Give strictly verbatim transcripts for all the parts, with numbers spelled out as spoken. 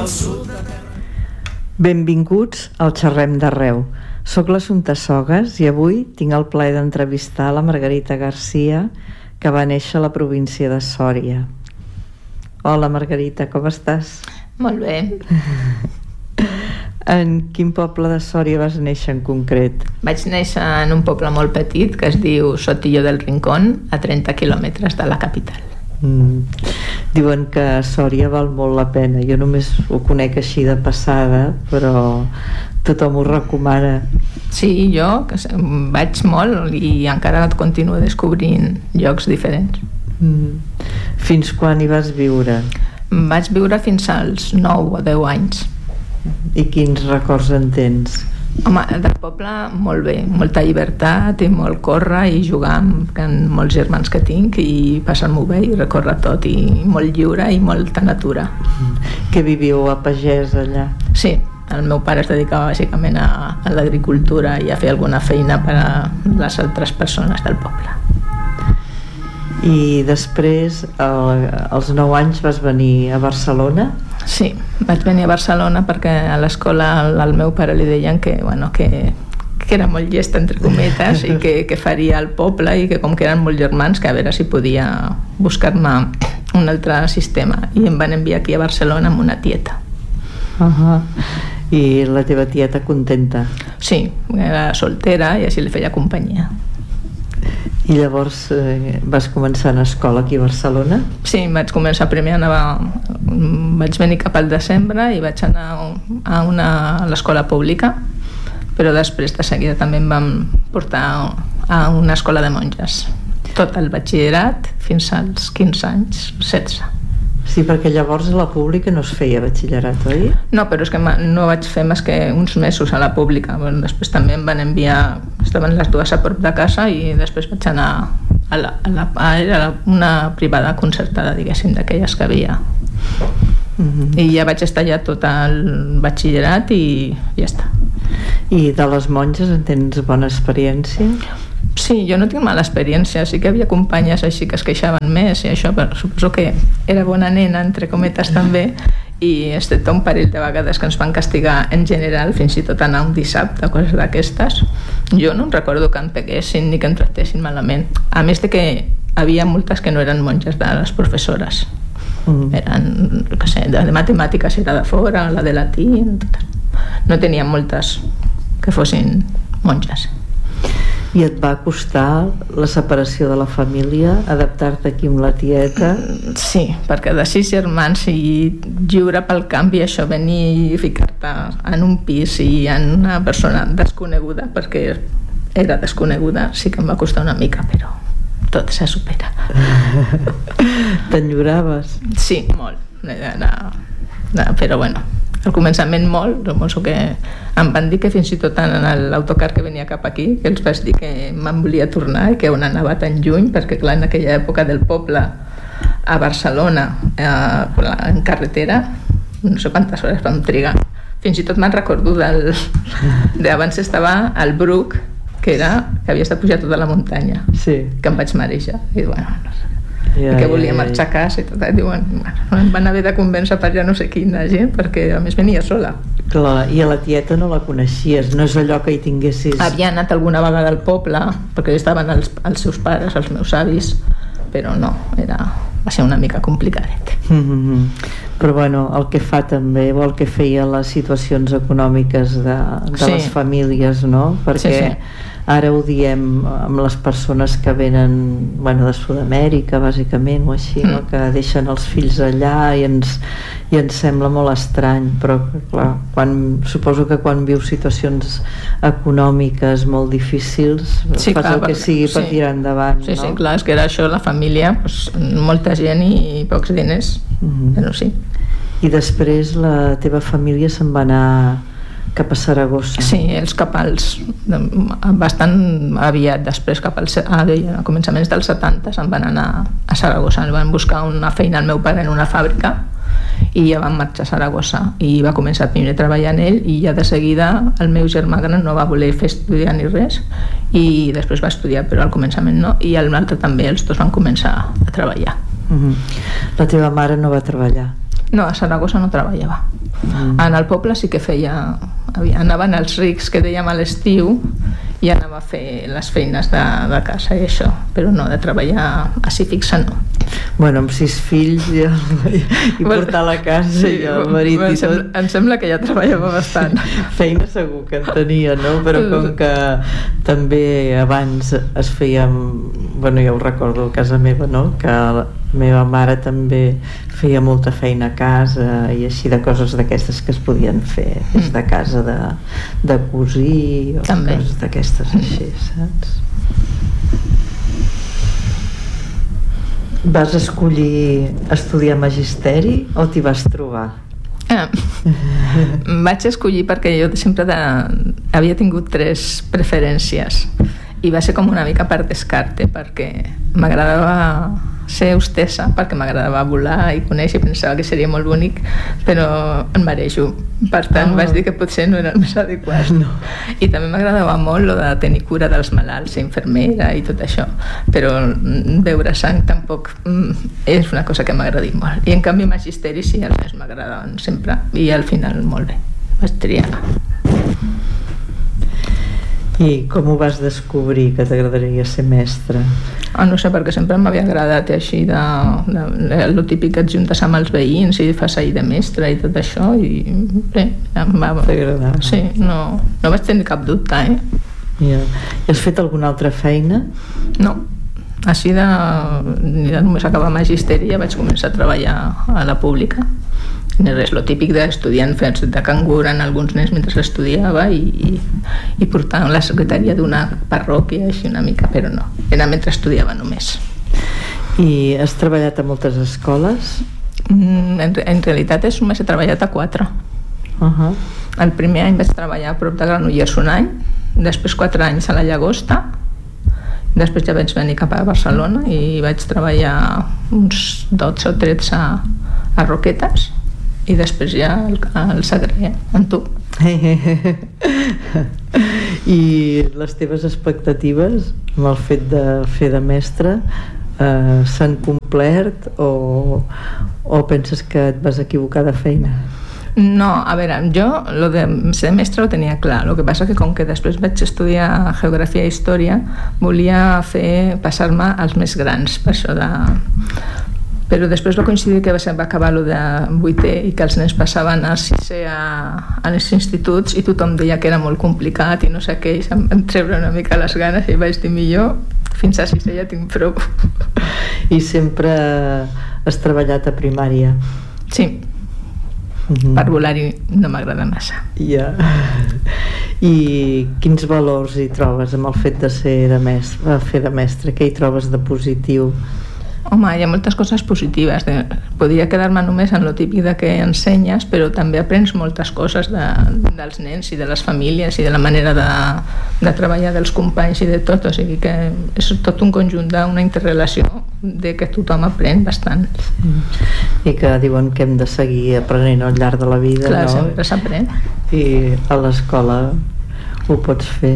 sud de... Benvinguts al Xerrem d'Arreu. Soc l'Assumpta Sogas i avui tinc el plaer d'entrevistar la Margarita Garcia, que va néixer a la província de Sòria. Hola Margarita, com estàs? Molt bé. En quin poble de Sòria vas néixer en concret? Vaig néixer en un poble molt petit que es diu Sotillo del Rincón, a trenta quilòmetres de la capital. Mm. Diuen que Sòria val molt la pena. Jo només ho conec així de passada, però tothom ho recomana. Sí, jo vaig molt i encara continuo descobrint llocs diferents. Mm. Fins quan hi vas viure? Vaig viure fins als nou o deu anys. I quins records en tens? Home, del poble molt bé, molta llibertat i molt córrer i jugar amb, amb molts germans que tinc i passar-m'ho bé i recórrer tot i molt lliure i molta natura. Que viviu a pagès allà? Sí, el meu pare es dedicava bàsicament a, a l'agricultura i a fer alguna feina per a les altres persones del poble. I després, el, als nou anys vas venir a Barcelona? Sí, vaig venir a Barcelona perquè a l'escola al meu pare li deien que, bueno, que, que era molt llest, entre cometes, i que, que faria al poble i que com que eren molts germans, que a veure si podia buscar-me un altre sistema. I em van enviar aquí a Barcelona amb una tieta. Uh-huh. I la teva tieta contenta? Sí, era soltera i així li feia companyia. I llavors eh, vas començar a escola aquí a Barcelona? Sí, vaig començar primer, anava, vaig venir cap al desembre i vaig anar a, una, a l'escola pública, però després de seguida també em van portar a una escola de monges. Tot el batxillerat fins als quinze anys, setze. Sí, perquè llavors a la pública no es feia batxillerat, oi? No, però és que no vaig fer més que uns mesos a la pública. Bueno, després també em van enviar, estaven les dues a prop de casa i després vaig anar a, la, a, la, a una privada concertada, diguéssim, d'aquelles que havia. Mm-hmm. I ja vaig estar ja tot el batxillerat i ja està. I de les monges en tens bona experiència? Sí, jo no tinc mala experiència, sí que havia companyes així que es queixaven més i això, però suposo que era bona nena, entre cometes també, i excepte un parell de vegades que ens van castigar en general, fins i tot anar un dissabte, coses d'aquestes, jo no em recordo que em peguessin ni que em tractessin malament, a més de que havia moltes que no eren monges de les professores. Mm. Eren, no sé, de matemàtiques era de fora, la de latí, no tenia moltes que fossin monges. I et va costar la separació de la família, adaptar-te aquí amb la tieta? Sí, perquè de sis germans i lliure pel canvi, això, venir i ficar-te en un pis i en una persona desconeguda, perquè era desconeguda, sí que em va costar una mica, però tot se supera. T'enyoraves? Sí, molt. Era, era, però bueno, al començament molt, suposo que em van dir que fins i tot en l'autocar que venia cap aquí, que els vaig dir que me'n volia tornar i que on anava tan lluny, perquè clar, en aquella època del poble a Barcelona, eh, en carretera, no sé quantes hores vam trigar. Fins i tot me'n recordo del, d'abans estava al Bruc, que era que havies de pujar tota la muntanya, sí. Que em vaig marejar i bueno, no sé. Ja, que volia marxar a casa i tot, i diuen, bueno, em van haver de convèncer per ja no sé quina gent, perquè a més venia sola. Clar, i a la tieta no la coneixies, no és allò que hi tinguessis... Havia anat alguna vegada al poble, perquè estaven els, els seus pares, els meus avis, però no, era, va ser una mica complicadet. Mm-hmm. Però bueno, el que fa també, o el que feia les situacions econòmiques de, de sí. Les famílies, no? Perquè sí, sí. Ara ho diem amb les persones que venen, bueno, de Sud-amèrica bàsicament o així, mm. no? Que deixen els fills allà i ens, i ens sembla molt estrany, però clar, quan, suposo que quan vius situacions econòmiques molt difícils sí, fas clar, el que sigui per sí. Tirar endavant, sí, no? Sí, clar, és que era això, la família, doncs, molta gent i pocs diners, mm-hmm. Però sí. I després la teva família se'n va anar cap a Saragossa. Sí, els cap als bastant aviat després, cap als, a, a començaments dels setanta se'n van anar a Saragossa, van buscar una feina al meu pare en una fàbrica i ja van marxar a Saragossa i va començar primer a treballar en ell i ja de seguida el meu germà gran no va voler fer estudiar ni res i després va estudiar però al començament no i l'altre també, els dos van començar a treballar. Mm-hmm. La teva mare no va treballar? No, a Saragossa no treballava. Mm. En el poble sí que feia... Anaven els rics, que dèiem a l'estiu, i anava a fer les feines de, de casa i això, però no, de treballar així fixa no. Bueno, amb sis fills i, el, i portar a la casa sí, i el marit i tot. Em sembla que ja treballava bastant. Feina segur que en tenia, no? Però com que també abans es feia, bueno, jo ho recordo a casa meva, no? Que la meva mare també feia molta feina a casa i així de coses d'aquestes que es podien fer des de casa, de, de cosir o també. Coses d'aquestes així, saps? Vas escollir estudiar magisteri o t'hi vas trobar? Eh, vaig escollir perquè jo sempre de, havia tingut tres preferències i va ser com una mica per descarte, perquè m'agradava ser hostessa, perquè m'agradava volar i conèixer, i pensava que seria molt bonic, però em marejo, per tant oh. vaig dir que potser no era el més adequat. No. I també m'agradava molt lo de tenir cura dels malalts, ser infermera i tot això, però veure sang tampoc és una cosa que m'agradi molt, i en canvi magisteri sí, els meus m'agradaven sempre, i al final molt bé, vaig triar. I com ho vas descobrir que t'agradaria ser mestra? Ah, no sé, perquè sempre m'havia agradat així de, de, de lo típic que et juntes amb els veïns i fas ahir de mestra i tot això, i bé, em va... T'agradava? Sí, no, no vaig tenir cap dubte, eh? Ja. I has fet alguna altra feina? No, així de, de només acabar magisteri ja vaig començar a treballar a la pública. Ni res, lo típic d'estudiant fent de cangur en alguns nens mentre estudiava i, i, i portant la secretaria d'una parròquia així una mica, però no, era mentre estudiava només. I has treballat a moltes escoles? Mm, en, en realitat és, només he treballat a quatre. Uh-huh. El primer any vaig treballar a prop de Granollers un any, després quatre anys a la Llagosta, després ja vaig venir cap a Barcelona i vaig treballar uns dotze o tretze a, a Roquetes, i després ja al, al Sagrera, amb tu. I les teves expectatives amb el fet de fer de mestra eh, s'han complert o, o penses que et vas equivocar de feina? No, a veure, jo lo de ser mestre ho tenia clar, el que passa que com que després vaig estudiar geografia i història volia fer passar-me als més grans, per això de... Però després va coincidir que va acabar lo de vuitè i que els nens passaven a sisè a, a els instituts i tothom deia que era molt complicat i no sé què, i em, em treure una mica les ganes i vaig dir millor, fins a sisè ja tinc prou. I sempre has treballat a primària? Sí. Mm-hmm. Parvulari no m'agrada massa. Ja. I quins valors hi trobes amb el fet de ser de mestre, fer de mestre? Què hi trobes de positiu? Home, hi ha moltes coses positives. Podria quedar-me només en lo típic de que ensenyes, però també aprens moltes coses de, dels nens i de les famílies i de la manera de, de treballar dels companys i de tot, o sigui que és tot un conjunt d'una interrelació de que tothom aprèn bastant. Sí. I que diuen que hem de seguir aprenent al llarg de la vida. Clar, no? Sempre s'aprèn. I a l'escola ho pots fer.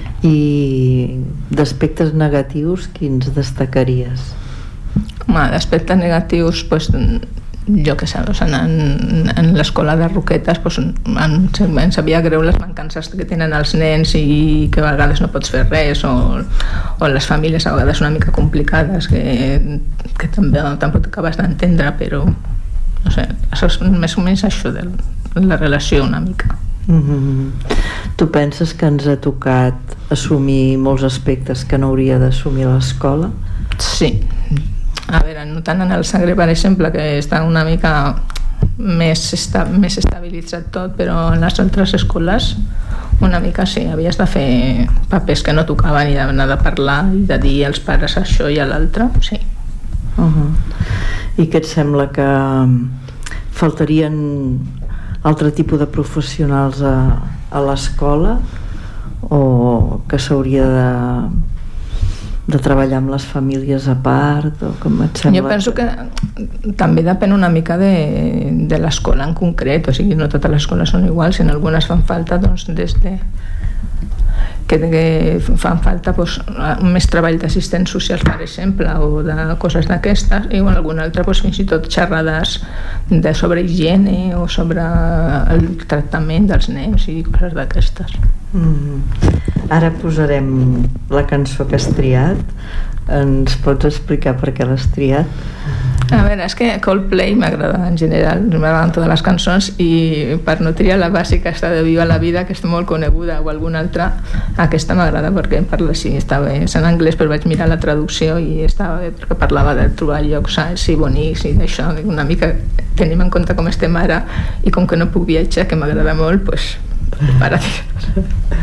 I d'aspectes negatius, quins destacaries? Home, d'aspectes negatius, pues, jo què sé, en, en l'escola de Roquetes pues, en, em sabia greu les mancances que tenen els nens i que a vegades no pots fer res, o, o les famílies a vegades una mica complicades que, que també tampoc acabes d'entendre, però no sé, això és més o menys això de la relació una mica. Mm-hmm. Tu penses que ens ha tocat assumir molts aspectes que no hauria d'assumir l'escola? Sí. A veure, no tant en el Sagre, per exemple, que està una mica més, esta, més estabilitzat tot, però en les altres escoles una mica sí, havies de fer papers que no tocaven i d'anar de parlar i de dir als pares això i a l'altre, sí. Uh-huh. I què et sembla que faltarien altre tipus de professionals a, a l'escola o que s'hauria de de treballar amb les famílies a part, o com et sembla? Jo penso que també depèn una mica de, de l'escola en concret, o sigui, no totes les escoles són iguals, si en algunes fan falta, doncs des de... que, que fan falta pues, més treball d'assistents socials, per exemple, o de coses d'aquestes, i bueno, alguna altra pues, fins i tot xerrades de sobre higiene o sobre el tractament dels nens i coses d'aquestes. Mm. Ara posarem la cançó que has triat. Ens pots explicar per què l'has triat? A veure, és que Coldplay m'agrada en general, m'agraden totes les cançons, i per no triar la bàsica està de Viva la Vida, que és molt coneguda, o alguna altra, aquesta m'agrada perquè parla així, està bé, és en anglès però vaig mirar la traducció i estava bé perquè parlava de trobar llocs així bonics i d'això, una mica tenim en compte com estem ara i com que no puc viatjar, que m'agrada molt, doncs para dir